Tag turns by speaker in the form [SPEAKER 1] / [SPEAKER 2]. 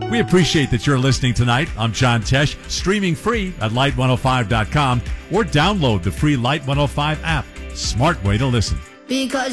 [SPEAKER 1] We appreciate that you're listening tonight. I'm John Tesh, streaming free at Light105.com or download the free Light 105 app. Smart way to listen.
[SPEAKER 2] Because